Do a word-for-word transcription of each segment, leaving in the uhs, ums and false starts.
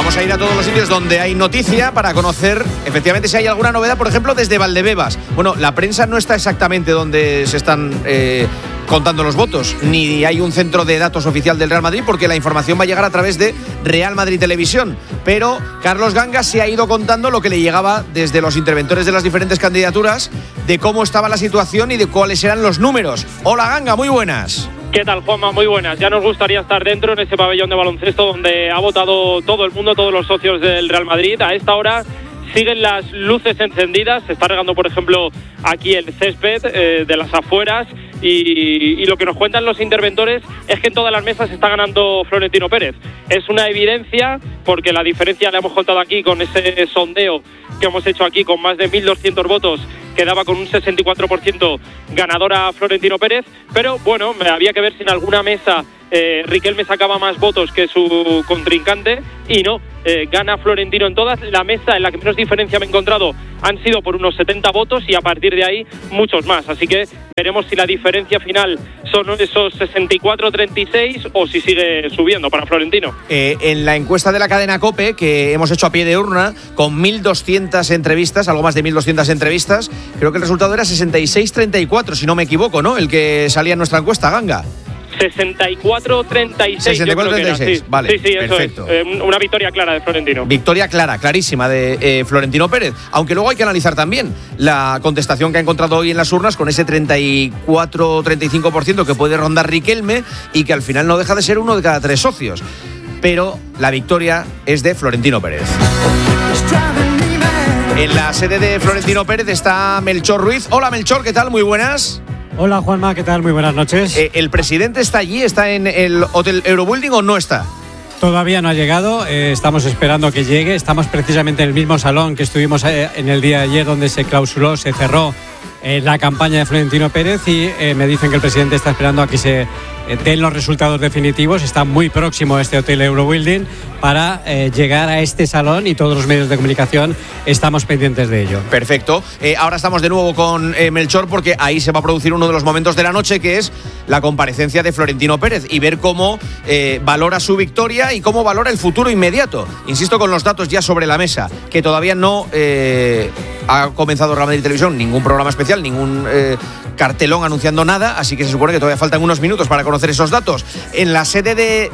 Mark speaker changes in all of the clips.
Speaker 1: vamos a ir a todos los sitios donde hay noticia para conocer efectivamente si hay alguna novedad, por ejemplo, desde Valdebebas. Bueno, la prensa no está exactamente donde se están eh, contando los votos, ni hay un centro de datos oficial del Real Madrid, porque la información va a llegar a través de Real Madrid Televisión. Pero Carlos Ganga se ha ido contando lo que le llegaba desde los interventores de las diferentes candidaturas, de cómo estaba la situación y de cuáles eran los números. Hola Ganga, muy buenas.
Speaker 2: ¿Qué tal, Juanma? Muy buenas. Ya nos gustaría estar dentro en ese pabellón de baloncesto donde ha votado todo el mundo, todos los socios del Real Madrid. A esta hora siguen las luces encendidas. Se está regando, por ejemplo, aquí el césped eh, de las afueras. Y, y lo que nos cuentan los interventores es que en todas las mesas está ganando Florentino Pérez. Es una evidencia porque la diferencia la hemos contado aquí con ese sondeo que hemos hecho aquí con más de mil doscientos votos, que daba con un sesenta y cuatro por ciento ganadora Florentino Pérez. Pero bueno, había que ver si en alguna mesa eh, Riquelme sacaba más votos que su contrincante y no, eh, gana Florentino en todas. La mesa en la que menos diferencia me he encontrado han sido por unos setenta votos y a partir de ahí muchos más. Así que veremos si la diferencia final son esos sesenta y cuatro a treinta y seis o si sigue subiendo para Florentino.
Speaker 1: Eh, en la encuesta de la cadena COPE, que hemos hecho a pie de urna, con mil doscientas entrevistas, algo más de mil doscientas entrevistas, creo que el resultado era sesenta y seis a treinta y cuatro, si no me equivoco, ¿no? El que salía en nuestra encuesta, Ganga.
Speaker 2: sesenta y cuatro a treinta y seis.
Speaker 1: sesenta y cuatro a treinta y seis,
Speaker 2: sí.
Speaker 1: vale,
Speaker 2: sí, sí, eso
Speaker 1: perfecto.
Speaker 2: Es. Eh, una victoria clara de Florentino.
Speaker 1: Victoria clara, clarísima de eh, Florentino Pérez. Aunque luego hay que analizar también la contestación que ha encontrado hoy en las urnas con ese treinta y cuatro a treinta y cinco por ciento que puede rondar Riquelme y que al final no deja de ser uno de cada tres socios. Pero la victoria es de Florentino Pérez. En la sede de Florentino Pérez está Melchor Ruiz. Hola Melchor, ¿qué tal? Muy buenas.
Speaker 3: Hola Juanma, ¿qué tal? Muy buenas noches.
Speaker 1: Eh, ¿El presidente está allí? ¿Está en el Hotel Eurobuilding o no está?
Speaker 3: Todavía no ha llegado, eh, estamos esperando que llegue. Estamos precisamente en el mismo salón que estuvimos eh, en el día de ayer, donde se clausuró, se cerró eh, la campaña de Florentino Pérez y eh, me dicen que el presidente está esperando a que se eh, den los resultados definitivos. Está muy próximo a este Hotel Eurobuilding para eh, llegar a este salón y todos los medios de comunicación estamos pendientes de ello.
Speaker 1: Perfecto. Eh, ahora estamos de nuevo con eh, Melchor, porque ahí se va a producir uno de los momentos de la noche, que es la comparecencia de Florentino Pérez y ver cómo eh, valora su victoria y cómo valora el futuro inmediato. Insisto, con los datos ya sobre la mesa, que todavía no eh, ha comenzado Real Madrid Televisión ningún programa especial, ningún eh, cartelón anunciando nada, así que se supone que todavía faltan unos minutos para conocer esos datos. En la sede de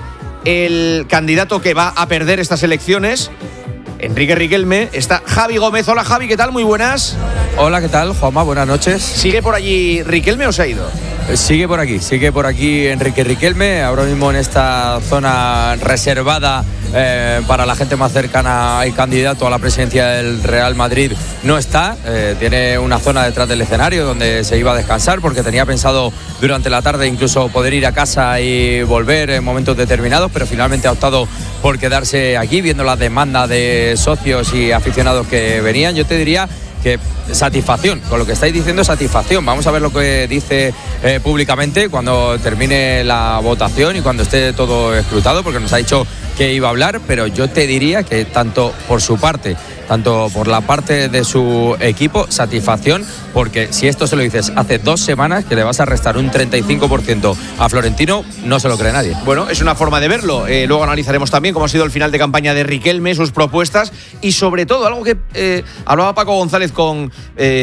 Speaker 1: el candidato que va a perder estas elecciones, Enrique Riquelme, está Javi Gómez. Hola Javi, ¿qué tal? Muy buenas.
Speaker 4: Hola, ¿qué tal, Juanma? Buenas noches.
Speaker 1: ¿Sigue por allí Riquelme o se ha ido?
Speaker 4: Sigue por aquí, sigue por aquí Enrique Riquelme, ahora mismo en esta zona reservada eh, para la gente más cercana al candidato a la presidencia del Real Madrid. No está, eh, tiene una zona detrás del escenario donde se iba a descansar porque tenía pensado durante la tarde incluso poder ir a casa y volver en momentos determinados, pero finalmente ha optado por quedarse aquí viendo la demanda de socios y aficionados que venían. Yo te diría que satisfacción, con lo que estáis diciendo, satisfacción. Vamos a ver lo que dice eh, públicamente cuando termine la votación y cuando esté todo escrutado, porque nos ha dicho que iba a hablar, pero yo te diría que tanto por su parte, tanto por la parte de su equipo, satisfacción, porque si esto se lo dices hace dos semanas que le vas a restar un treinta y cinco por ciento a Florentino, no se lo cree nadie.
Speaker 1: Bueno, es una forma de verlo. Eh, luego analizaremos también cómo ha sido el final de campaña de Riquelme, sus propuestas y sobre todo algo que eh, hablaba Paco González con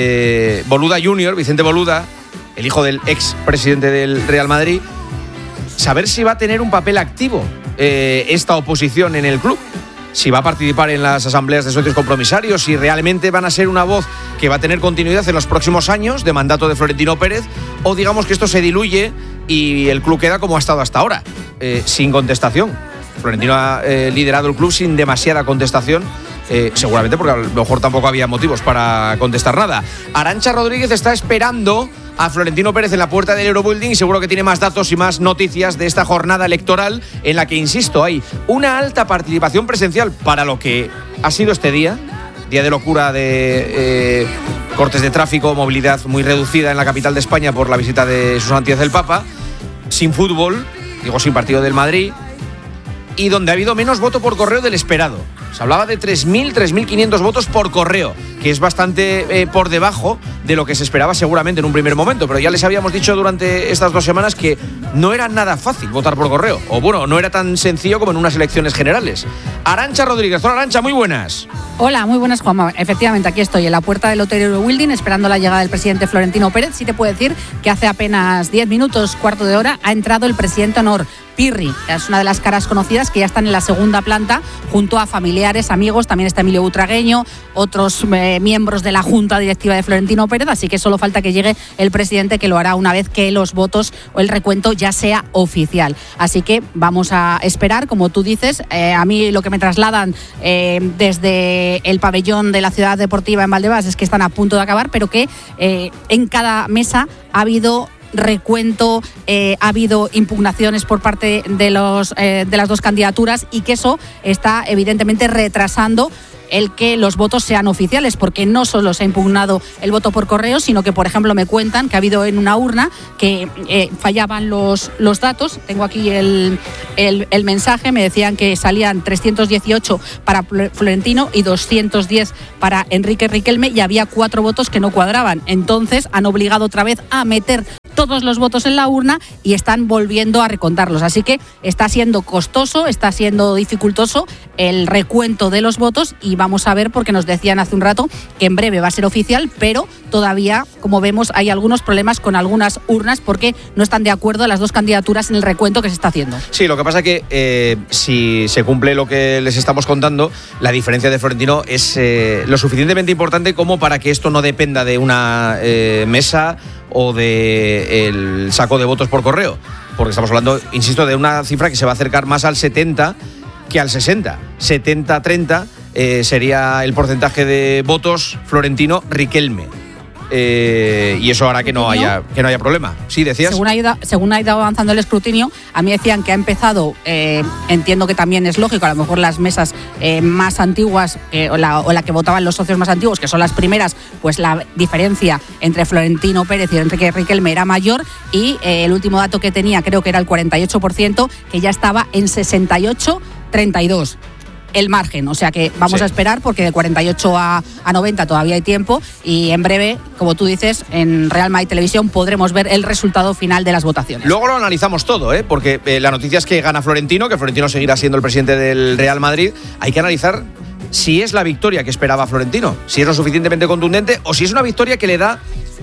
Speaker 1: eh, Boluda junior, Vicente Boluda, el hijo del ex presidente del Real Madrid, saber si va a tener un papel activo eh, esta oposición en el club. Si va a participar en las asambleas de socios compromisarios, si realmente van a ser una voz que va a tener continuidad en los próximos años de mandato de Florentino Pérez, o digamos que esto se diluye y el club queda como ha estado hasta ahora, eh, sin contestación. Florentino ha eh, liderado el club sin demasiada contestación, eh, seguramente porque a lo mejor tampoco había motivos para contestar nada. Arantxa Rodríguez está esperando a Florentino Pérez en la puerta del Eurobuilding y seguro que tiene más datos y más noticias de esta jornada electoral en la que, insisto, hay una alta participación presencial para lo que ha sido este día, día de locura de eh, cortes de tráfico, movilidad muy reducida en la capital de España por la visita de su santidad el Papa, sin fútbol, digo sin partido del Madrid, y donde ha habido menos voto por correo del esperado. Se hablaba de tres mil, tres mil quinientos votos por correo, que es bastante eh, por debajo de lo que se esperaba seguramente en un primer momento, pero ya les habíamos dicho durante estas dos semanas que no era nada fácil votar por correo, o bueno, no era tan sencillo como en unas elecciones generales. Arantxa Rodríguez. Hola, Arantxa, muy buenas.
Speaker 5: Hola, muy buenas, Juanma. Efectivamente, aquí estoy en la puerta del Hotel Wilding esperando la llegada del presidente Florentino Pérez. Sí te puedo decir que hace apenas diez minutos, cuarto de hora, ha entrado el presidente honor, Pirri. Es una de las caras conocidas que ya están en la segunda planta junto a familiares, amigos. También está Emilio Butragueño, otros eh, miembros de la Junta Directiva de Florentino Pérez. Así que solo falta que llegue el presidente, que lo hará una vez que los votos o el recuento ya sea oficial. Así que vamos a esperar, como tú dices. Eh, a mí lo que me trasladan eh, desde el pabellón de la Ciudad Deportiva en Valdebebas es que están a punto de acabar, pero que eh, en cada mesa ha habido recuento, eh, ha habido impugnaciones por parte de, los, eh, de las dos candidaturas y que eso está evidentemente retrasando el que los votos sean oficiales, porque no solo se ha impugnado el voto por correo, sino que, por ejemplo, me cuentan que ha habido en una urna que eh, fallaban los, los datos. Tengo aquí el, el, el mensaje, me decían que salían trescientos dieciocho para Florentino y doscientos diez para Enrique Riquelme y había cuatro votos que no cuadraban. Entonces han obligado otra vez a meter todos los votos en la urna y están volviendo a recontarlos. Así que está siendo costoso, está siendo dificultoso el recuento de los votos y vamos a ver, porque nos decían hace un rato que en breve va a ser oficial, pero todavía, como vemos, hay algunos problemas con algunas urnas porque no están de acuerdo las dos candidaturas en el recuento que se está haciendo.
Speaker 1: Sí, lo que pasa que eh, si se cumple lo que les estamos contando, la diferencia de Florentino es eh, lo suficientemente importante como para que esto no dependa de una eh, mesa o de el saco de votos por correo, porque estamos hablando, insisto, de una cifra que se va a acercar más al setenta que al sesenta. setenta treinta eh, sería el porcentaje de votos Florentino-Riquelme. Eh, y eso hará que no haya que no haya problema. Sí, decías.
Speaker 5: Según ha ido, según ha ido avanzando el escrutinio, a mí decían que ha empezado, eh, entiendo que también es lógico, a lo mejor las mesas eh, más antiguas eh, o, la, o la que votaban los socios más antiguos, que son las primeras, pues la diferencia entre Florentino Pérez y Enrique Riquelme era mayor y eh, el último dato que tenía creo que era el cuarenta y ocho por ciento, que ya estaba en sesenta y ocho treinta y dos. El margen, o sea que vamos sí. a esperar porque de cuarenta y ocho a noventa todavía hay tiempo y en breve, como tú dices, en Real Madrid Televisión podremos ver el resultado final de las votaciones.
Speaker 1: Luego lo analizamos todo, ¿eh? porque eh, la noticia es que gana Florentino, que Florentino seguirá siendo el presidente del Real Madrid. Hay que analizar si es la victoria que esperaba Florentino, si es lo suficientemente contundente o si es una victoria que le da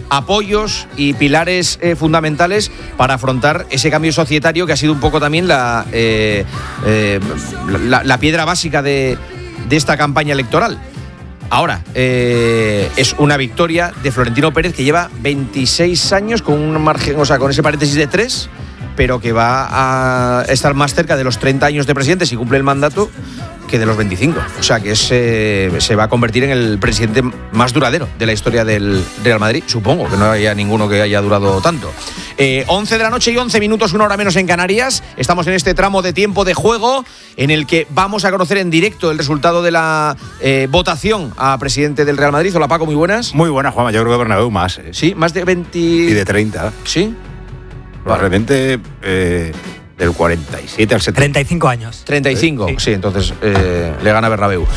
Speaker 1: apoyos y pilares eh, fundamentales para afrontar ese cambio societario que ha sido un poco también la, eh, eh, la, la piedra básica de, de esta campaña electoral. Ahora, eh, es una victoria de Florentino Pérez que lleva veintiséis años con un margen, o sea, con ese paréntesis de tres, pero que va a estar más cerca de los treinta años de presidente si cumple el mandato que de los veinticinco. O sea que es, eh, se va a convertir en el presidente más duradero de la historia del Real Madrid. Supongo que no haya ninguno que haya durado tanto. Eh, once de la noche y once minutos, una hora menos en Canarias. Estamos en este tramo de tiempo de juego en el que vamos a conocer en directo el resultado de la eh, votación a presidente del Real Madrid. Hola, Paco, muy buenas.
Speaker 6: Muy buenas, Juanma. Yo creo que Bernabéu más. Eh.
Speaker 1: Sí, más de veinte...
Speaker 6: Y de treinta.
Speaker 1: ¿Sí?
Speaker 6: Probablemente... Eh... del cuarenta y siete al setenta.
Speaker 7: treinta y cinco años.
Speaker 1: treinta y cinco, sí, sí entonces eh, le gana Bernabéu.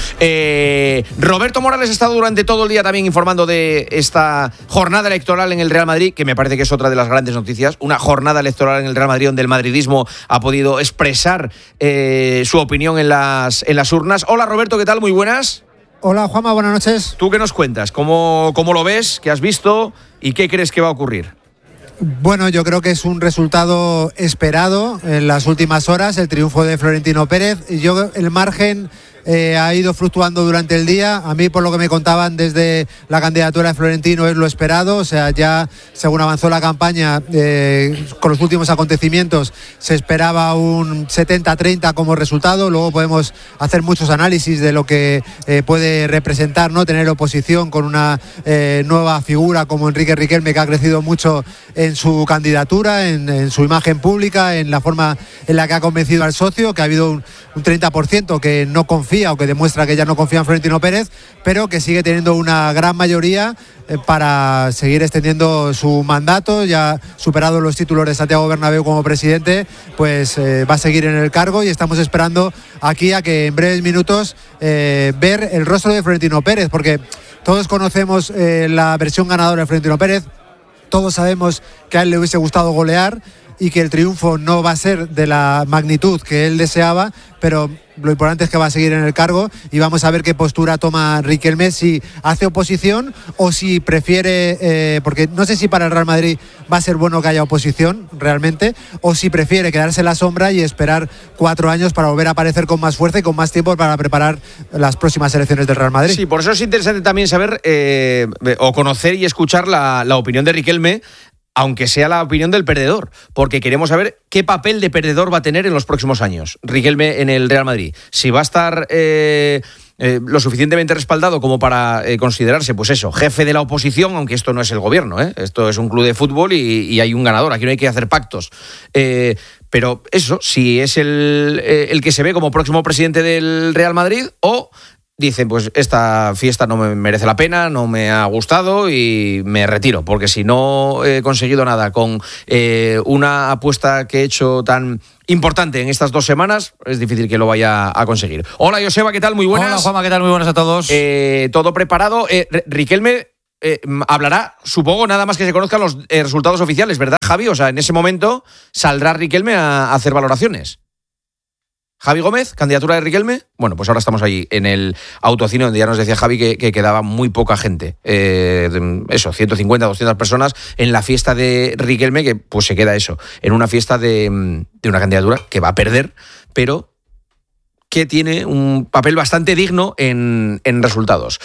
Speaker 1: Eh, Roberto Morales ha estado durante todo el día también informando de esta jornada electoral en el Real Madrid, que me parece que es otra de las grandes noticias. Una jornada electoral en el Real Madrid donde el madridismo ha podido expresar eh, su opinión en las, en las urnas. Hola, Roberto, ¿qué tal? Muy buenas.
Speaker 8: Hola, Juanma, buenas noches.
Speaker 1: ¿Tú qué nos cuentas? ¿Cómo, cómo lo ves? ¿Qué has visto? ¿Y qué crees que va a ocurrir?
Speaker 8: Bueno, yo creo que es un resultado esperado en las últimas horas, el triunfo de Florentino Pérez. Yo, el margen eh, ha ido fluctuando durante el día. A mí, por lo que me contaban desde la candidatura de Florentino, es lo esperado. O sea, ya según avanzó la campaña, eh, con los últimos acontecimientos, se esperaba un setenta treinta como resultado. Luego podemos hacer muchos análisis de lo que eh, puede representar, ¿no? Tener oposición con una eh, nueva figura como Enrique Riquelme, que ha crecido mucho en su candidatura, en, en su imagen pública, en la forma en la que ha convencido al socio, que ha habido un, un treinta por ciento que no confía confía o que demuestra que ya no confía en Florentino Pérez, pero que sigue teniendo una gran mayoría eh, para seguir extendiendo su mandato. Ya superado los títulos de Santiago Bernabéu como presidente, pues eh, va a seguir en el cargo, y estamos esperando aquí a que en breves minutos eh, ver el rostro de Florentino Pérez, porque todos conocemos eh, la versión ganadora de Florentino Pérez, todos sabemos que a él le hubiese gustado golear y que el triunfo no va a ser de la magnitud que él deseaba, pero lo importante es que va a seguir en el cargo, y vamos a ver qué postura toma Riquelme, si hace oposición o si prefiere, eh, porque no sé si para el Real Madrid va a ser bueno que haya oposición realmente, o si prefiere quedarse en la sombra y esperar cuatro años para volver a aparecer con más fuerza y con más tiempo para preparar las próximas elecciones del Real Madrid.
Speaker 1: Sí, por eso es interesante también saber eh, o conocer y escuchar la, la opinión de Riquelme, aunque sea la opinión del perdedor, porque queremos saber qué papel de perdedor va a tener en los próximos años Riquelme en el Real Madrid. Si va a estar eh, eh, lo suficientemente respaldado como para eh, considerarse, pues eso, jefe de la oposición, aunque esto no es el gobierno, ¿eh? Esto es un club de fútbol y, y hay un ganador, aquí no hay que hacer pactos. Eh, pero eso, si es el, eh, el que se ve como próximo presidente del Real Madrid, o dicen, pues esta fiesta no me merece la pena, no me ha gustado y me retiro, porque si no he conseguido nada con eh, una apuesta que he hecho tan importante en estas dos semanas, es difícil que lo vaya a conseguir. Hola, Joseba, ¿qué tal? Muy buenas.
Speaker 7: Hola, Juanma, ¿qué tal? Muy buenas a todos.
Speaker 1: Eh, todo preparado. Eh, Riquelme eh, hablará, supongo, nada más que se conozcan los eh, resultados oficiales, ¿verdad, Javi? O sea, en ese momento saldrá Riquelme a, a hacer valoraciones. Javi Gómez, candidatura de Riquelme. Bueno, pues ahora estamos ahí en el autocine, donde ya nos decía Javi que, que quedaba muy poca gente. Eh, eso, ciento cincuenta, doscientas personas en la fiesta de Riquelme, que pues se queda eso, en una fiesta de, de una candidatura que va a perder, pero que tiene un papel bastante digno en, en resultados.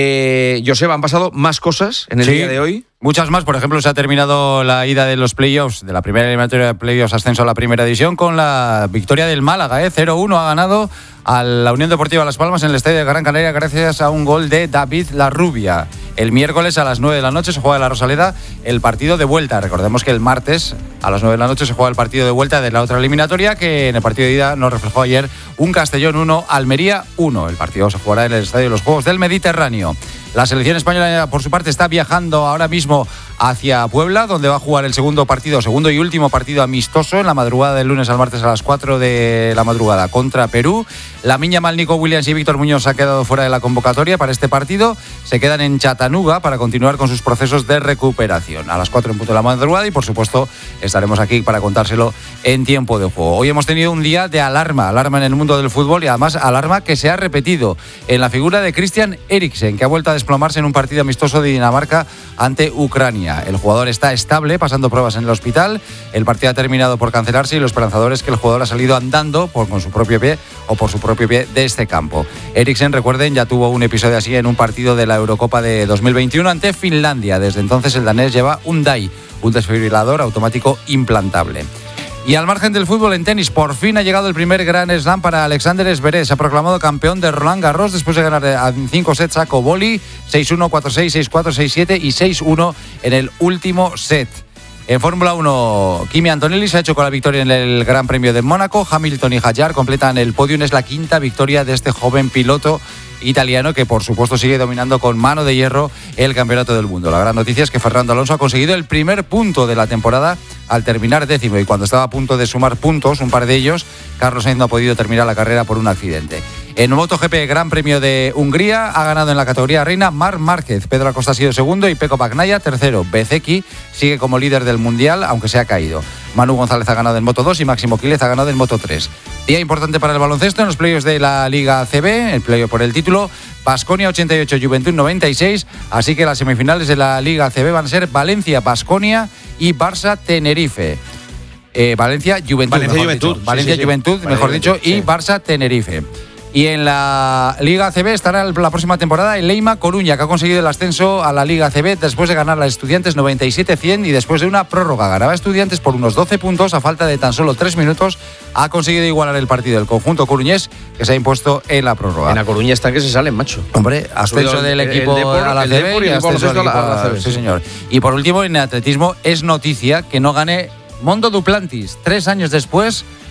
Speaker 1: Eh, Joseba, han pasado más cosas en el
Speaker 7: sí,
Speaker 1: día de hoy.
Speaker 7: Muchas más. Por ejemplo, se ha terminado la ida de los playoffs, de la primera eliminatoria de playoffs, ascenso a la primera división, con la victoria del Málaga. ¿eh? cero uno ha ganado a la Unión Deportiva Las Palmas en el estadio de Gran Canaria gracias a un gol de David Larrubia. El miércoles a las nueve de la noche se juega en la Rosaleda el partido de vuelta. Recordemos que el martes a las nueve de la noche se juega el partido de vuelta de la otra eliminatoria, que en el partido de ida nos reflejó ayer un Castellón uno, Almería uno. El partido se jugará en el estadio de los Juegos del Mediterráneo. La selección española, por su parte, está viajando ahora mismo hacia Puebla, donde va a jugar el segundo partido, segundo y último partido amistoso en la madrugada del lunes al martes a las cuatro de la madrugada contra Perú. La Miña Mal, Nico Williams y Víctor Muñoz han quedado fuera de la convocatoria para este partido. Se quedan en Chattanooga para continuar con sus procesos de recuperación. A las cuatro en punto de la madrugada, y por supuesto estaremos aquí para contárselo en tiempo de juego. Hoy hemos tenido un día de alarma, alarma en el mundo del fútbol, y además alarma que se ha repetido en la figura de Christian Eriksen, que ha vuelto a desplomarse en un partido amistoso de Dinamarca ante Ucrania. El jugador está estable, pasando pruebas en el hospital. El partido ha terminado por cancelarse y lo esperanzador es que el jugador ha salido andando por, con su propio pie o por su propio pie de este campo. Eriksen, recuerden, ya tuvo un episodio así en un partido de la Eurocopa de dos mil veintiuno ante Finlandia. Desde entonces el danés lleva un D A I, un desfibrilador automático implantable. Y al margen del fútbol, en tenis, por fin ha llegado el primer Grand Slam para Alexander Zverev. Se ha proclamado campeón de Roland Garros después de ganar en cinco sets a Coboli, seis uno, cuatro seis, seis cuatro, seis siete y seis uno en el último set. En Fórmula uno, Kimi Antonelli se ha hecho con la victoria en el Gran Premio de Mónaco. Hamilton y Hadjar completan el podio. Es la quinta victoria de este joven piloto italiano, que por supuesto sigue dominando con mano de hierro el campeonato del mundo. La gran noticia es que Fernando Alonso ha conseguido el primer punto de la temporada al terminar décimo, y cuando estaba a punto de sumar puntos, un par de ellos, Carlos Sainz no ha podido terminar la carrera por un accidente. En MotoGP, Gran Premio de Hungría, ha ganado en la categoría reina Marc Márquez. Pedro Acosta ha sido segundo y Pecco Bagnaia tercero. Bezzecchi sigue como líder del mundial, aunque se ha caído. Manu González ha ganado en Moto dos y Máximo Quílez ha ganado en Moto tres. Día importante para el baloncesto en los playoffs de la Liga A C B, el playoff por el título. Baskonia ochenta y ocho, Juventud noventa y seis, así que las semifinales de la Liga A C B van a ser Valencia, Baskonia y Barça, Tenerife. Eh, Valencia, Juventud,
Speaker 1: Valencia,
Speaker 7: mejor
Speaker 1: Juventud.
Speaker 7: dicho. Valencia,
Speaker 1: Sí, sí, sí.
Speaker 7: Juventud,
Speaker 1: Valencia,
Speaker 7: mejor dicho,
Speaker 1: Juventud,
Speaker 7: y
Speaker 1: sí.
Speaker 7: Barça, Tenerife. Y en la Liga A C B estará la próxima temporada el Leima Coruña, que ha conseguido el ascenso a la Liga A C B después de ganar a Estudiantes noventa y siete a cien, y después de una prórroga ganaba Estudiantes por unos doce puntos a falta de tan solo tres minutos. Ha conseguido igualar el partido del conjunto coruñés, que se ha impuesto en la prórroga.
Speaker 1: En La Coruña están que se salen, macho.
Speaker 7: Hombre, ascenso
Speaker 1: el-
Speaker 7: del
Speaker 1: el
Speaker 7: equipo
Speaker 1: Depor,
Speaker 7: a la
Speaker 1: el
Speaker 7: A C B
Speaker 1: Depor y
Speaker 7: y
Speaker 1: el
Speaker 7: ascenso al
Speaker 1: baloncesto a la-
Speaker 7: equipo
Speaker 1: a la A C B,
Speaker 7: sí,
Speaker 1: sí.
Speaker 7: señor. Y por último, en atletismo es noticia que no gane Mondo Duplantis. Tres años después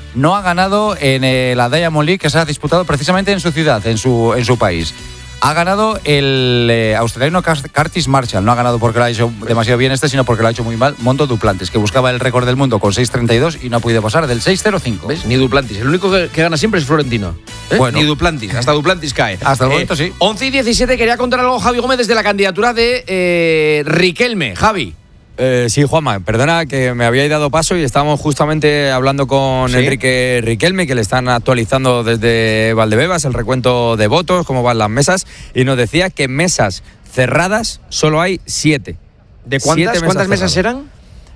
Speaker 7: no ha ganado en eh, la Diamond League, que se ha disputado precisamente en su ciudad, en su, en su país. Ha ganado el eh, australiano Curtis Marshall. No ha ganado porque lo ha hecho demasiado bien este, sino porque lo ha hecho muy mal Mondo Duplantis, que buscaba el récord del mundo con seis treinta y dos y no ha podido pasar del seis cero cinco.
Speaker 1: ¿Ves? Ni Duplantis. El único que, que gana siempre es Florentino. ¿Eh?
Speaker 7: Bueno.
Speaker 1: Ni Duplantis. Hasta Duplantis cae.
Speaker 7: Hasta el momento, eh, sí.
Speaker 1: once y diecisiete, quería contar algo Javi Gómez desde la candidatura de eh, Riquelme. Javi.
Speaker 4: Eh, sí, Juanma, perdona que me habíais dado paso y estábamos justamente hablando con ¿Sí? Enrique Riquelme, que le están actualizando desde Valdebebas el recuento de votos, cómo van las mesas, y nos decía que mesas cerradas solo hay siete.
Speaker 1: ¿De cuántas, mesas, ¿cuántas mesas eran?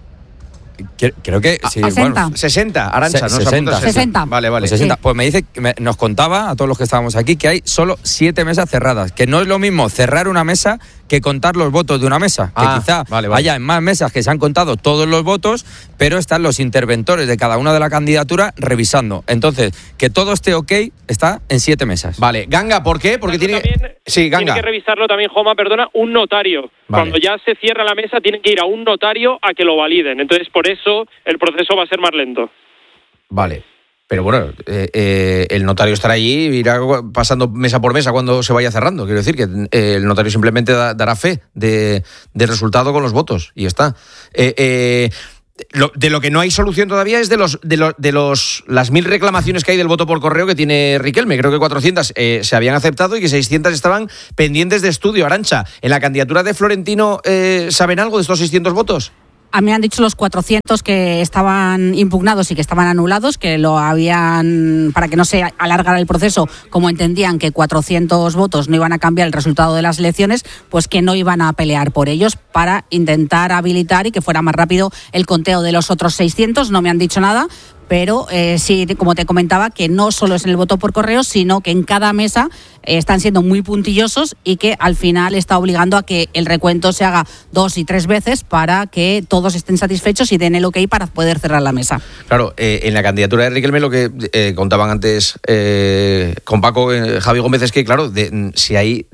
Speaker 4: Creo que sí,
Speaker 5: sesenta.
Speaker 4: Bueno,
Speaker 1: sesenta, Arantxa,
Speaker 4: Se,
Speaker 1: ¿no?
Speaker 5: sesenta. sesenta.
Speaker 1: Vale, vale.
Speaker 4: Pues sesenta.
Speaker 5: Sí.
Speaker 4: Pues me dice, me, nos contaba a todos los que estábamos aquí que hay solo siete mesas cerradas, que no es lo mismo cerrar una mesa que contar los votos de una mesa, que
Speaker 1: ah,
Speaker 4: quizá
Speaker 1: vale, vale.
Speaker 4: haya en más mesas que se han contado todos los votos, pero están los interventores de cada una de la candidatura revisando. Entonces, que todo esté ok, está en siete mesas.
Speaker 1: Vale, Ganga, ¿por qué? Porque tiene
Speaker 2: también,
Speaker 1: sí, Ganga.
Speaker 2: Tiene que revisarlo también, Joma, perdona, un notario.
Speaker 1: Vale.
Speaker 2: Cuando ya se cierra la mesa, tienen que ir a un notario a que lo validen. Entonces, por eso, el proceso va a ser más lento.
Speaker 1: Vale. Pero bueno, eh, eh, el notario estará allí y irá pasando mesa por mesa cuando se vaya cerrando. Quiero decir que eh, el notario simplemente da, dará fe de, del resultado con los votos y ya está. Eh, eh, lo, de lo que no hay solución todavía es de los de los de los las mil reclamaciones que hay del voto por correo que tiene Riquelme. Creo que cuatrocientas eh, se habían aceptado y que seiscientas estaban pendientes de estudio. Arantxa, ¿en la candidatura de Florentino eh, saben algo de estos seiscientos votos?
Speaker 5: A mí me han dicho los cuatrocientos que estaban impugnados y que estaban anulados, que lo habían, para que no se alargara el proceso, como entendían que cuatrocientos votos no iban a cambiar el resultado de las elecciones, pues que no iban a pelear por ellos para intentar habilitar y que fuera más rápido el conteo de los otros seiscientos. No me han dicho nada, pero eh, sí, como te comentaba, que no solo es en el voto por correo, sino que en cada mesa eh, están siendo muy puntillosos y que al final está obligando a que el recuento se haga dos y tres veces para que todos estén satisfechos y den el ok para poder cerrar la mesa.
Speaker 1: Claro, eh, en la candidatura de Riquelme lo que eh, contaban antes eh, con Paco, eh, Javi Gómez, es que claro, de, si hay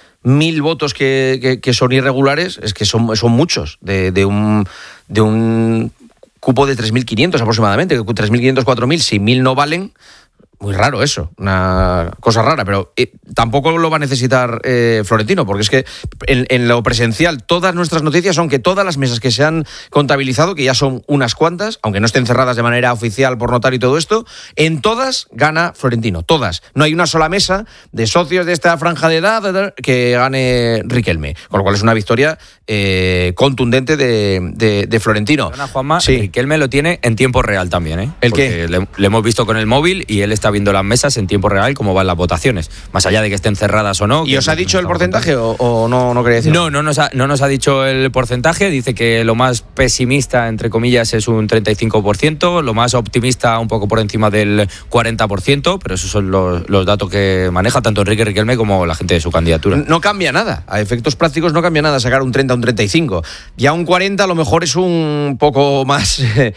Speaker 1: mil votos que, que, que son irregulares, es que son, son muchos, de, de un... De un cupo de tres mil quinientos aproximadamente, tres mil quinientos, cuatro mil, si mil no valen, muy raro eso, una cosa rara, pero eh, tampoco lo va a necesitar eh, Florentino, porque es que en, en lo presencial todas nuestras noticias son que todas las mesas que se han contabilizado, que ya son unas cuantas, aunque no estén cerradas de manera oficial por notario y todo esto, en todas gana Florentino, todas. No hay una sola mesa de socios de esta franja de edad que gane Riquelme, con lo cual es una victoria eh, contundente de, de, de Florentino.
Speaker 4: Perdona, Juanma,
Speaker 1: sí.
Speaker 4: Riquelme lo tiene en tiempo real también, ¿eh?
Speaker 1: ¿El
Speaker 4: Porque
Speaker 1: qué?
Speaker 4: Le, le hemos visto con el móvil y él está viendo las mesas en tiempo real cómo van las votaciones, más allá de que estén cerradas o no.
Speaker 1: ¿Y os ha dicho el porcentaje o, o no, no quería decir?
Speaker 4: No, no nos, ha, no nos ha dicho el porcentaje, dice que lo más pesimista, entre comillas, es un treinta y cinco por ciento, lo más optimista un poco por encima del cuarenta por ciento, pero esos son los, los datos que maneja tanto Enrique Riquelme como la gente de su candidatura.
Speaker 1: No cambia nada, a efectos prácticos no cambia nada sacar un treinta o un treinta y cinco. Ya un cuarenta a lo mejor es un poco más... Eh,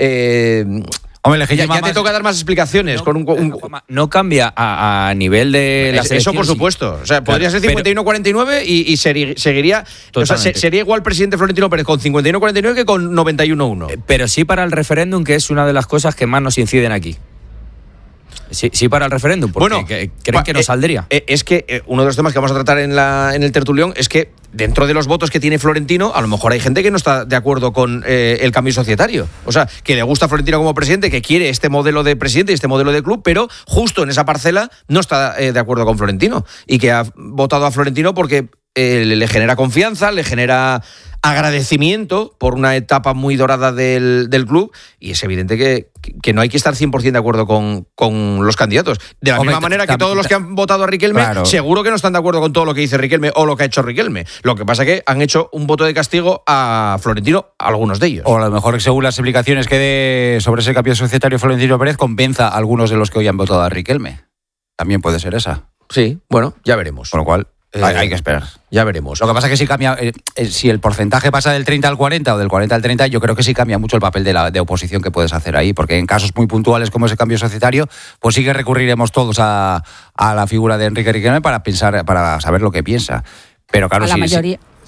Speaker 1: eh, Hombre, ya, ya te toca dar más explicaciones.
Speaker 4: No,
Speaker 1: con un, un,
Speaker 4: no cambia a, a nivel de las
Speaker 1: Eso por supuesto. O sea, podría ser cincuenta y uno cuarenta y nueve y, y ser, seguiría... O sea, sería igual presidente Florentino Pérez con cincuenta y uno cuarenta y nueve que con noventa y uno uno.
Speaker 4: Pero sí para el referéndum, que es una de las cosas que más nos inciden aquí. Sí, sí para el referéndum, porque bueno, que, creen que no
Speaker 1: eh,
Speaker 4: saldría.
Speaker 1: Eh, es que eh, uno de los temas que vamos a tratar en, la, en el tertulión es que dentro de los votos que tiene Florentino, a lo mejor hay gente que no está de acuerdo con eh, el cambio societario. O sea, que le gusta a Florentino como presidente, que quiere este modelo de presidente y este modelo de club, pero justo en esa parcela no está eh, de acuerdo con Florentino. Y que ha votado a Florentino porque eh, le genera confianza, le genera agradecimiento por una etapa muy dorada del, del club, y es evidente que, que no hay que estar cien por ciento de acuerdo con, con los candidatos. De la Hombre, misma manera que todos los que han votado a Riquelme, claro, seguro que no están de acuerdo con todo lo que dice Riquelme o lo que ha hecho Riquelme. Lo que pasa es que han hecho un voto de castigo a Florentino, algunos de ellos.
Speaker 7: O a lo mejor, según las explicaciones que dé sobre ese cambio societario Florentino Pérez, convenza a algunos de los que hoy han votado a Riquelme. También puede ser esa.
Speaker 1: Sí, bueno, ya veremos.
Speaker 7: Por lo cual... Eh, hay, hay que esperar.
Speaker 1: Ya veremos.
Speaker 7: Lo que pasa es que si cambia, eh, eh, si el porcentaje pasa del treinta al cuarenta o del cuarenta al treinta, yo creo que sí cambia mucho el papel de la de oposición que puedes hacer ahí, porque en casos muy puntuales como ese cambio societario, pues sí que recurriremos todos a, a la figura de Enrique Riquelme para pensar, para saber lo que piensa. Pero claro,
Speaker 5: a la
Speaker 7: sí,
Speaker 5: mayoría.
Speaker 7: sí.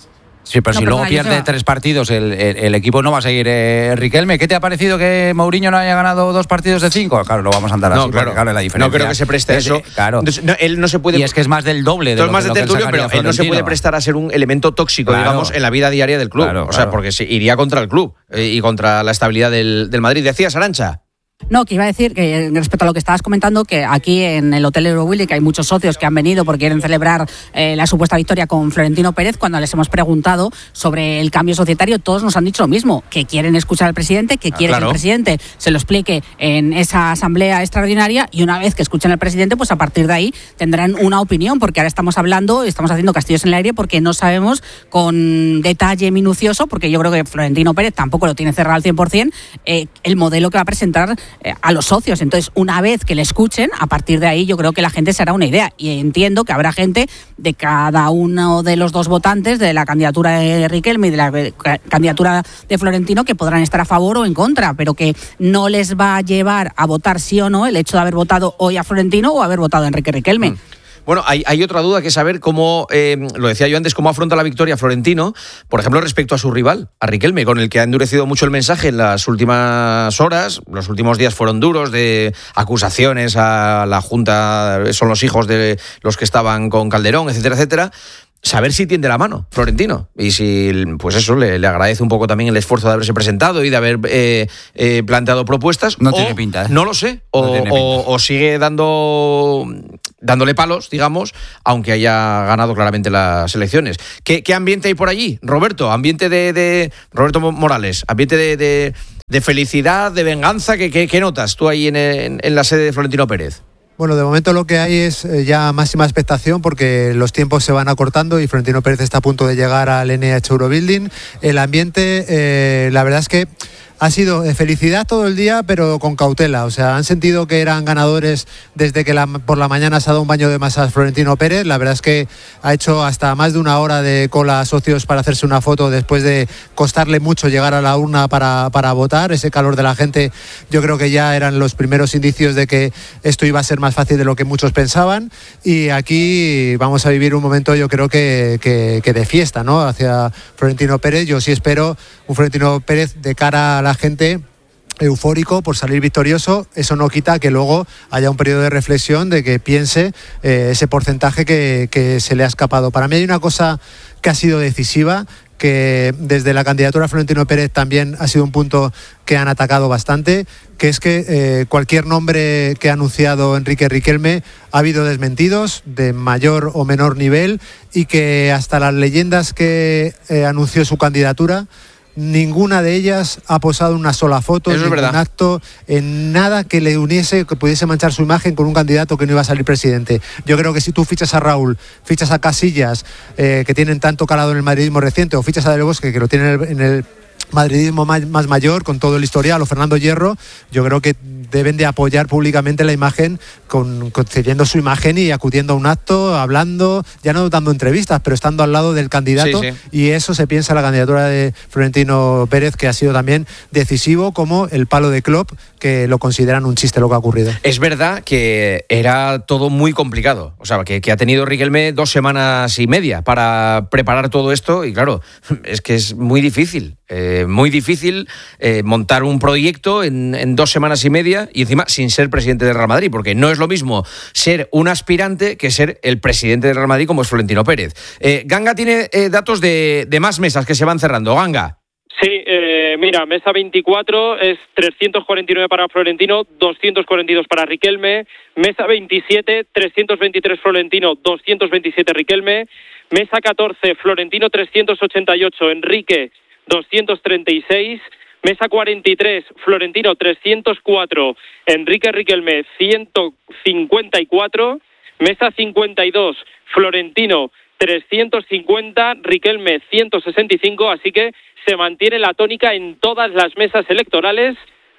Speaker 7: Sí, pero
Speaker 5: No,
Speaker 7: si
Speaker 5: perdona,
Speaker 7: luego pierde
Speaker 5: Joseba.
Speaker 7: tres partidos, el, el, el equipo no va a seguir. Eh, Riquelme, ¿qué te ha parecido que Mourinho no haya ganado dos partidos de cinco? Claro, lo vamos a andar
Speaker 1: No,
Speaker 7: así,
Speaker 1: claro.
Speaker 7: porque, claro, la diferencia.
Speaker 1: No creo que se preste a
Speaker 7: es,
Speaker 1: eso.
Speaker 7: eh, Claro.
Speaker 1: Entonces, no, él no se puede.
Speaker 7: Y es que es más del doble de
Speaker 1: Todo
Speaker 7: lo,
Speaker 1: es más
Speaker 7: que-
Speaker 1: de
Speaker 7: lo que él
Speaker 1: tertulión,
Speaker 7: sacaría
Speaker 1: pero él no se
Speaker 7: Florentino.
Speaker 1: puede prestar a ser un elemento tóxico,
Speaker 7: Claro.
Speaker 1: digamos, en la vida diaria del club.
Speaker 7: Claro,
Speaker 1: o sea,
Speaker 7: claro.
Speaker 1: porque se iría contra el club eh, y contra la estabilidad del, del Madrid. ¿Decías, Arantxa?
Speaker 5: No, que iba a decir que respecto a lo que estabas comentando, que aquí en el Hotel Eurowilly, que hay muchos socios que han venido porque quieren celebrar eh, la supuesta victoria con Florentino Pérez, cuando les hemos preguntado sobre el cambio societario, todos nos han dicho lo mismo, que quieren escuchar al presidente, que quieren
Speaker 1: claro.
Speaker 5: que el presidente se lo explique en esa asamblea extraordinaria, y una vez que escuchen al presidente, pues a partir de ahí tendrán una opinión, porque ahora estamos hablando, estamos haciendo castillos en el aire porque no sabemos con detalle minucioso, porque yo creo que Florentino Pérez tampoco lo tiene cerrado al cien por ciento, eh, el modelo que va a presentar eh, a los socios. Entonces, una vez que le escuchen, a partir de ahí yo creo que la gente se hará una idea. Y entiendo que habrá gente de cada uno de los dos votantes, de la candidatura de Riquelme y de la eh, candidatura de Florentino, que podrán estar a favor o en contra, pero que no les va a llevar a votar sí o no el hecho de haber votado hoy a Florentino o haber votado a Enrique Riquelme.
Speaker 1: Mm. Bueno, hay, hay otra duda que es saber cómo, eh, lo decía yo antes, cómo afronta la victoria Florentino, por ejemplo, respecto a su rival, a Riquelme, con el que ha endurecido mucho el mensaje en las últimas horas. Los últimos días fueron duros, de acusaciones a la Junta, son los hijos de los que estaban con Calderón, etcétera, etcétera. Saber si tiende la mano Florentino y si, pues eso, le, le agradece un poco también el esfuerzo de haberse presentado y de haber eh, eh, planteado propuestas.
Speaker 7: No
Speaker 1: o,
Speaker 7: tiene pinta, ¿eh?
Speaker 1: No lo sé. O,
Speaker 7: No tiene pinta.
Speaker 1: o- o sigue dando dándole palos, digamos, aunque haya ganado claramente las elecciones. ¿Qué, qué ambiente hay por allí, Roberto? Ambiente de, de Roberto Morales, ambiente de, de, de felicidad, de venganza. ¿Qué, qué, qué notas tú ahí en, en, en la sede de Florentino Pérez?
Speaker 8: Bueno, de momento lo que hay es eh, ya máxima expectación porque los tiempos se van acortando y Florentino Pérez está a punto de llegar al N H Eurobuilding. El ambiente, eh, la verdad es que ha sido de felicidad todo el día, pero con cautela. O sea, han sentido que eran ganadores desde que la, por la mañana se ha dado un baño de masas Florentino Pérez. La verdad es que ha hecho hasta más de una hora de cola a socios para hacerse una foto después de costarle mucho llegar a la urna para, para votar. Ese calor de la gente, yo creo que ya eran los primeros indicios de que esto iba a ser más fácil de lo que muchos pensaban. Y aquí vamos a vivir un momento, yo creo que, que, que de fiesta, ¿no? Hacia Florentino Pérez. Yo sí espero un Florentino Pérez de cara a la gente eufórico por salir victorioso. Eso no quita que luego haya un periodo de reflexión, de que piense eh, ese porcentaje que, que se le ha escapado. Para mí hay una cosa que ha sido decisiva, que desde la candidatura a Florentino Pérez también ha sido un punto que han atacado bastante, que es que eh, cualquier nombre que ha anunciado Enrique Riquelme ha habido desmentidos de mayor o menor nivel y que hasta las leyendas que eh, anunció su candidatura, ninguna de ellas ha posado una sola foto,
Speaker 1: Eso es
Speaker 8: ningún
Speaker 1: verdad.
Speaker 8: acto, en nada que le uniese, que pudiese manchar su imagen con un candidato que no iba a salir presidente. Yo creo que si tú fichas a Raúl, fichas a Casillas, eh, que tienen tanto calado en el madridismo reciente, o fichas a Del Bosque, que lo tiene en el, en el madridismo más, más mayor, con todo el historial, o Fernando Hierro, yo creo que deben de apoyar públicamente la imagen, con, concediendo su imagen y acudiendo a un acto, hablando, ya no dando entrevistas, pero estando al lado del candidato.
Speaker 1: Sí, sí.
Speaker 8: Y eso se piensa en la candidatura de Florentino Pérez, que ha sido también decisivo, como el palo de Klopp, que lo consideran un chiste lo que ha ocurrido.
Speaker 1: Es verdad que era todo muy complicado. O sea, que, que ha tenido Riquelme dos semanas y media para preparar todo esto. Y claro, es que es muy difícil. Eh, muy difícil eh, montar un proyecto en, en dos semanas y media y encima sin ser presidente del Real Madrid, porque no es lo mismo ser un aspirante que ser el presidente del Real Madrid como es Florentino Pérez. Eh, Ganga tiene eh, datos de, de más mesas que se van cerrando. Ganga.
Speaker 2: Sí, eh, mira, mesa veinticuatro es trescientos cuarenta y nueve para Florentino, doscientos cuarenta y dos para Riquelme. Mesa veintisiete, trescientos veintitrés Florentino, doscientos veintisiete Riquelme. Mesa catorce, Florentino trescientos ochenta y ocho, Enrique doscientos treinta y seis. Mesa cuarenta y tres, Florentino trescientos cuatro, Enrique Riquelme ciento cincuenta y cuatro. Mesa cincuenta y dos, Florentino trescientos cincuenta, Riquelme ciento sesenta y cinco, así que se mantiene la tónica en todas las mesas electorales.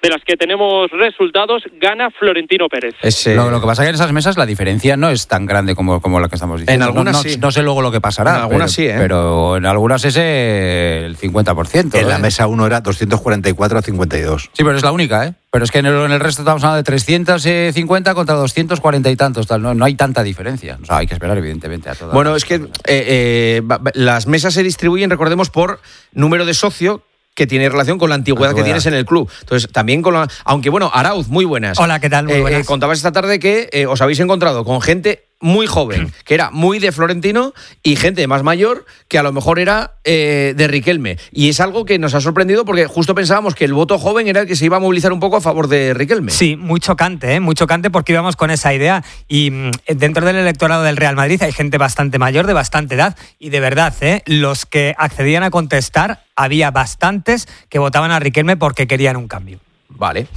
Speaker 2: de las que tenemos resultados, gana Florentino Pérez.
Speaker 1: Ese...
Speaker 7: Lo, lo que pasa es que en esas mesas la diferencia no es tan grande como, como la que estamos diciendo.
Speaker 1: En algunas
Speaker 7: no, no,
Speaker 1: sí.
Speaker 7: No sé luego lo que pasará.
Speaker 1: En algunas
Speaker 7: pero,
Speaker 1: sí, ¿eh?
Speaker 7: Pero en algunas es el cincuenta por ciento.
Speaker 6: En
Speaker 7: ¿eh?
Speaker 6: la mesa uno era doscientos cuarenta y cuatro a cincuenta y dos.
Speaker 7: Sí, pero es la única, ¿eh? Pero es que en el, en el resto estamos hablando de trescientos cincuenta contra doscientos cuarenta y tantos. Tal. No, no hay tanta diferencia. O sea, hay que esperar, evidentemente, a todas.
Speaker 1: Bueno, es que eh, eh, las mesas se distribuyen, recordemos, por número de socio que tiene relación con la antigüedad, antigüedad que tienes en el club. Entonces, también con la... Aunque, bueno, Arauz, muy buenas.
Speaker 9: Hola, ¿qué tal? Muy buenas.
Speaker 1: Eh, eh, contabas esta tarde que eh, os habéis encontrado con gente muy joven, que era muy de Florentino, y gente más mayor que a lo mejor era eh, de Riquelme. Y es algo que nos ha sorprendido porque justo pensábamos que el voto joven era el que se iba a movilizar un poco a favor de Riquelme.
Speaker 9: Sí, muy chocante, ¿eh? muy chocante porque íbamos con esa idea. Y mmm, dentro del electorado del Real Madrid hay gente bastante mayor, de bastante edad, y de verdad, ¿eh? los que accedían a contestar, había bastantes que votaban a Riquelme porque querían un cambio.
Speaker 1: Vale.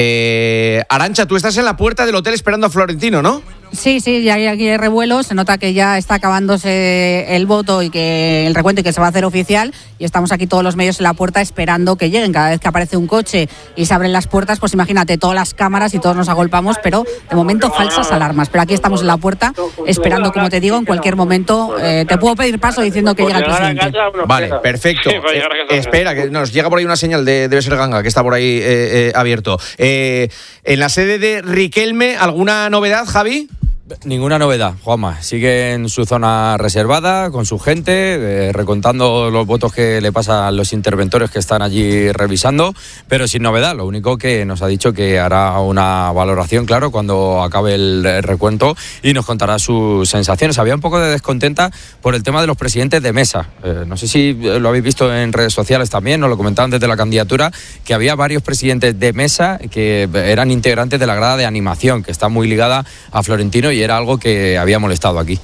Speaker 1: Eh, Arantxa, tú estás en la puerta del hotel esperando a Florentino, ¿no?
Speaker 5: Sí, sí, ya hay aquí revuelo, se nota que ya está acabándose el voto y que el recuento y que se va a hacer oficial, y estamos aquí todos los medios en la puerta esperando que lleguen. Cada vez que aparece un coche y se abren las puertas, pues imagínate, todas las cámaras y todos nos agolpamos, pero de momento falsas alarmas. Pero aquí estamos en la puerta esperando, como te digo, en cualquier momento eh, te puedo pedir paso diciendo que llega el presidente.
Speaker 1: Vale, perfecto. Eh, espera, que nos llega por ahí una señal, de, debe ser Ganga, que está por ahí eh, eh, abierto. Eh, en la sede de Riquelme, ¿alguna novedad, Javi?
Speaker 4: Ninguna novedad, Juanma. Sigue en su zona reservada, con su gente, eh, recontando los votos que le pasan a los interventores que están allí revisando, pero sin novedad. Lo único que nos ha dicho que hará una valoración, claro, cuando acabe el recuento, y nos contará sus sensaciones. Había un poco de descontenta por el tema de los presidentes de mesa. Eh, no sé si lo habéis visto en redes sociales también, nos lo comentaban desde la candidatura, que había varios presidentes de mesa que eran integrantes de la grada de animación, que está muy ligada a Florentino, y era algo que había molestado aquí.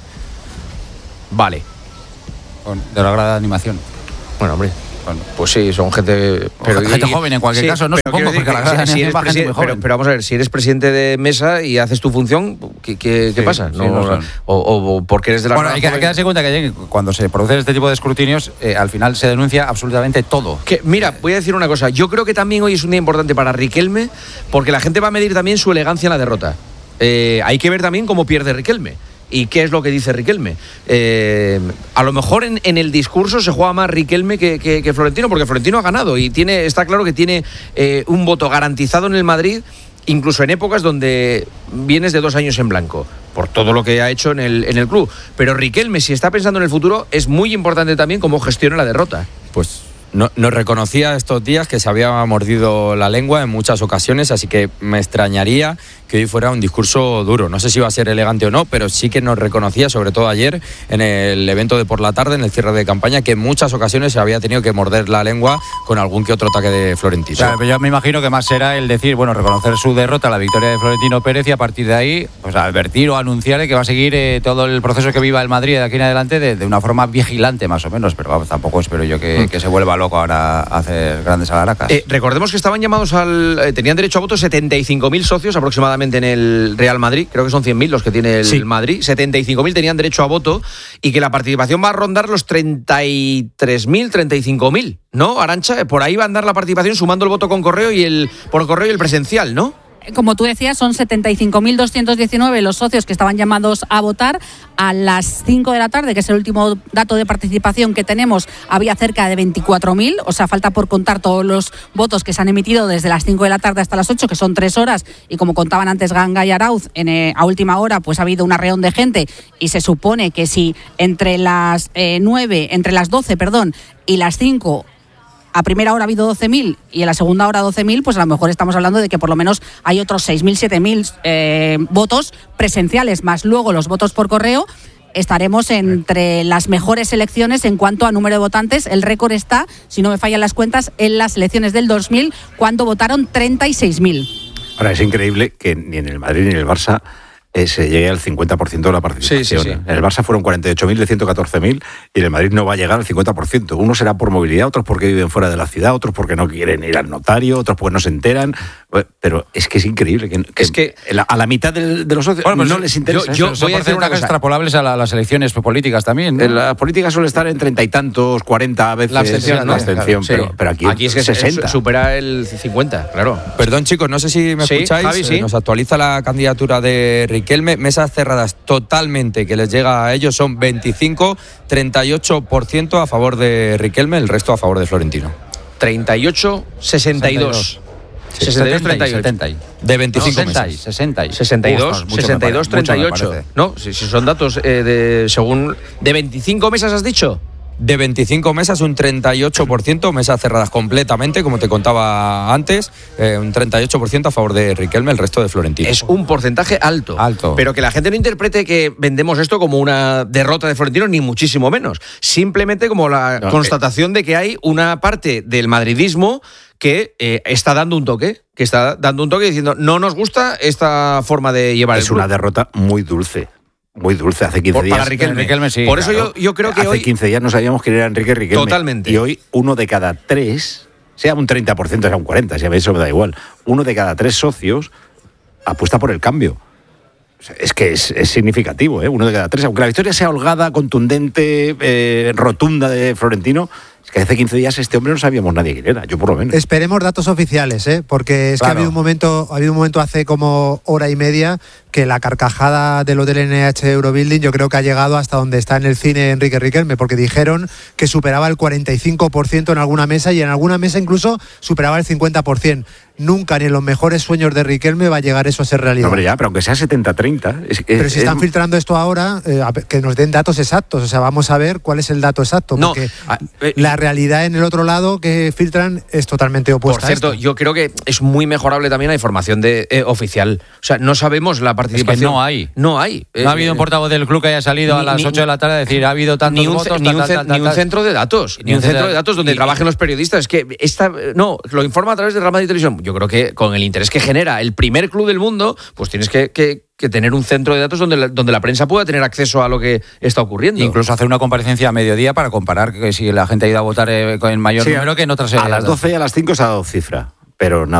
Speaker 1: Vale.
Speaker 7: De la grada de animación.
Speaker 1: Bueno, hombre. Bueno, pues sí, son gente...
Speaker 7: Pero gente y, joven en cualquier sí, caso, no supongo, porque la grada
Speaker 1: si,
Speaker 7: de
Speaker 1: si eres muy pero, pero vamos a ver, si eres presidente de mesa y haces tu función, ¿qué, qué, sí, qué pasa?
Speaker 7: Sí,
Speaker 1: no,
Speaker 7: no
Speaker 1: o, o, o porque eres de la
Speaker 7: bueno,
Speaker 1: grada
Speaker 7: hay que, hay que darse cuenta que cuando se producen este tipo de escrutinios, eh, al final se denuncia absolutamente todo.
Speaker 1: Que, mira, voy a decir una cosa. Yo creo que también hoy es un día importante para Riquelme, porque la gente va a medir también su elegancia en la derrota. Eh, hay que ver también cómo pierde Riquelme y qué es lo que dice Riquelme. Eh, a lo mejor en, en el discurso se juega más Riquelme que, que, que Florentino, porque Florentino ha ganado y tiene, está claro que tiene eh, un voto garantizado en el Madrid, incluso en épocas donde vienes de dos años en blanco, por todo lo que ha hecho en el, en el club. Pero Riquelme, si está pensando en el futuro, es muy importante también cómo gestiona la derrota.
Speaker 4: Pues... No, nos reconocía estos días que se había mordido la lengua en muchas ocasiones, así que me extrañaría que hoy fuera un discurso duro. No sé si va a ser elegante o no, pero sí que nos reconocía, sobre todo ayer, en el evento de por la tarde, en el cierre de campaña, que en muchas ocasiones se había tenido que morder la lengua con algún que otro ataque de Florentino.
Speaker 7: Claro, pero yo me imagino que más será el decir, bueno, reconocer su derrota, la victoria de Florentino Pérez, y a partir de ahí, pues advertir o anunciar que va a seguir eh, todo el proceso que viva el Madrid de aquí en adelante de, de una forma vigilante, más o menos, pero vamos, tampoco espero yo que, mm. que se vuelva loco ahora a hacer grandes alaracas.
Speaker 1: Eh, recordemos que estaban llamados al... Eh, tenían derecho a voto setenta y cinco mil socios aproximadamente en el Real Madrid, creo que son cien mil los que tiene el sí. Madrid, setenta y cinco mil tenían derecho a voto, y que la participación va a rondar los treinta y tres mil, treinta y cinco mil, ¿no, Arantxa? Por ahí va a andar la participación sumando el voto con correo y el por correo y el presencial, ¿no?
Speaker 5: Como tú decías, son setenta y cinco mil doscientos diecinueve los socios que estaban llamados a votar. A las cinco de la tarde, que es el último dato de participación que tenemos, había cerca de veinticuatro mil, o sea, falta por contar todos los votos que se han emitido desde las cinco de la tarde hasta las ocho, que son tres horas, y como contaban antes Ganga y Arauz, en, eh, a última hora pues ha habido un arreón de gente, y se supone que si entre las eh, nueve, entre las doce, perdón, y las cinco... a primera hora ha habido doce mil y en la segunda hora doce mil, pues a lo mejor estamos hablando de que por lo menos hay otros seis mil, siete mil eh, votos presenciales, más luego los votos por correo. Estaremos entre las mejores elecciones en cuanto a número de votantes. El récord está, si no me fallan las cuentas, en las elecciones del dos mil, cuando votaron treinta y seis mil.
Speaker 6: Ahora, es increíble que ni en el Madrid ni en el Barça Eh, se llegue al cincuenta por ciento de la participación.
Speaker 1: Sí, sí, sí.
Speaker 6: En el Barça fueron cuarenta y ocho mil de ciento catorce mil y en el Madrid no va a llegar al cincuenta por ciento. Uno será por movilidad, otros porque viven fuera de la ciudad, otros porque no quieren ir al notario, otros porque no se enteran. Pero es que es increíble que, que,
Speaker 1: es que
Speaker 6: a la mitad de, de los socios bueno, pues no les interesa.
Speaker 7: Yo, yo voy a decir una cosa extrapolables a la, las elecciones políticas también, ¿no?
Speaker 6: La política suele estar en treinta y tantos, cuarenta a veces.
Speaker 1: La abstención,
Speaker 6: la abstención,
Speaker 1: claro,
Speaker 6: pero,
Speaker 1: sí.
Speaker 6: pero aquí,
Speaker 1: aquí es que
Speaker 6: sesenta.
Speaker 1: Supera el cincuenta, claro.
Speaker 4: Perdón, chicos, no sé si me
Speaker 1: sí,
Speaker 4: escucháis.
Speaker 1: Javi, sí.
Speaker 4: Nos actualiza la candidatura de Riquelme. Mesas cerradas totalmente que les llega a ellos son veinticinco, treinta y ocho por ciento a favor de Riquelme, el resto a favor de Florentino.
Speaker 1: treinta y ocho, sesenta y dos.
Speaker 4: Sí,
Speaker 1: sesenta y dos, treinta y ocho.
Speaker 7: setenta.
Speaker 4: De veinticinco
Speaker 7: no, sesenta,
Speaker 4: meses.
Speaker 7: sesenta.
Speaker 1: sesenta y dos, sesenta y dos, treinta y ocho. No, si, si son datos eh, de según de veinticinco mesas has dicho.
Speaker 4: De veinticinco mesas, un treinta y ocho por ciento, mesas cerradas completamente, como te contaba antes, eh, un treinta y ocho por ciento a favor de Riquelme, el resto de Florentino.
Speaker 1: Es un porcentaje alto.
Speaker 7: Alto.
Speaker 1: Pero que la gente no interprete que vendemos esto como una derrota de Florentino, ni muchísimo menos. Simplemente como la no, constatación eh. de que hay una parte del madridismo que eh, está dando un toque, que está dando un toque diciendo no nos gusta esta forma de llevar
Speaker 6: es
Speaker 1: el club.
Speaker 6: Es una derrota muy dulce. Muy dulce, hace quince
Speaker 1: Por,
Speaker 6: días.
Speaker 1: Para Riquelme.
Speaker 7: Riquelme sí,
Speaker 1: Por eso
Speaker 7: claro.
Speaker 1: yo, yo creo que
Speaker 6: hace
Speaker 1: hoy...
Speaker 6: quince días no sabíamos quién era Enrique Riquelme.
Speaker 1: Totalmente.
Speaker 6: Y hoy uno de cada tres, sea un treinta por ciento, sea un cuarenta por ciento, si a mí eso me da igual, uno de cada tres socios apuesta por el cambio. O sea, es que es, es significativo, ¿eh? Uno de cada tres. Aunque la victoria sea holgada, contundente, eh, rotunda de Florentino, es que hace quince días este hombre no sabíamos nadie quién era, yo por lo menos.
Speaker 8: Esperemos datos oficiales, ¿eh? Porque es claro. que ha habido un momento, ha habido un momento hace como hora y media que la carcajada del Hotel N H Eurobuilding yo creo que ha llegado hasta donde está en el cine Enrique Riquelme, porque dijeron que superaba el cuarenta y cinco por ciento en alguna mesa y en alguna mesa incluso superaba el cincuenta por ciento. Nunca ni en los mejores sueños de Riquelme va a llegar eso a ser realidad.
Speaker 6: No, hombre, ya, pero aunque sea setenta treinta. Es,
Speaker 8: pero
Speaker 6: es,
Speaker 8: si están
Speaker 6: es...
Speaker 8: filtrando esto ahora, eh, que nos den datos exactos. O sea, vamos a ver cuál es el dato exacto.
Speaker 1: No,
Speaker 8: porque
Speaker 1: a, eh,
Speaker 8: la realidad en el otro lado que filtran es totalmente opuesta.
Speaker 1: Por cierto,
Speaker 8: a esto.
Speaker 1: yo creo que es muy mejorable también la información de, eh, oficial. O sea, no sabemos la participación.
Speaker 7: Es que no hay.
Speaker 1: No hay.
Speaker 7: No eh, ha habido un portavoz del club que haya salido ni, a las ni, ocho de la tarde a decir ha habido tantos
Speaker 1: ni un,
Speaker 7: votos.
Speaker 1: Ni,
Speaker 7: tal,
Speaker 1: un,
Speaker 7: tal, tal,
Speaker 1: ni un
Speaker 7: tal,
Speaker 1: centro de datos. Ni un centro de datos donde y, trabajen los periodistas. Es que esta, no, lo informa a través de Real Madrid Televisión. Yo creo que con el interés que genera el primer club del mundo, pues tienes que, que, que tener un centro de datos donde la, donde la prensa pueda tener acceso a lo que está ocurriendo.
Speaker 7: Incluso hacer una comparecencia a mediodía para comparar que si la gente ha ido a votar eh, con el mayor
Speaker 6: sí,
Speaker 7: número que en otras.
Speaker 6: A las doce y a las cinco se ha dado cifra, pero nada.